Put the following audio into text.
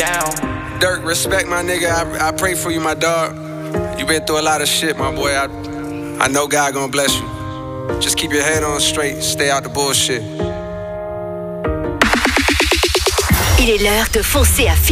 down. Dirk, respect my nigga. I pray for you, my dog. You been through a lot of shit, my boy. I know God gonna bless you. Just keep your head on straight. Stay out the bullshit. Il est l'heure de foncer à